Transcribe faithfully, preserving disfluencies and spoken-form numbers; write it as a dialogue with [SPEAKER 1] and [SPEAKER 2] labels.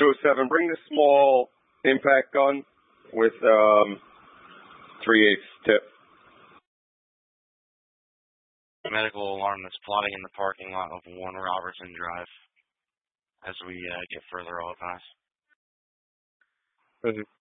[SPEAKER 1] two oh seven, bring the small impact gun with um, three eighths tip.
[SPEAKER 2] Medical alarm that's plotting in the parking lot of one Robertson Drive as we uh, get further off us.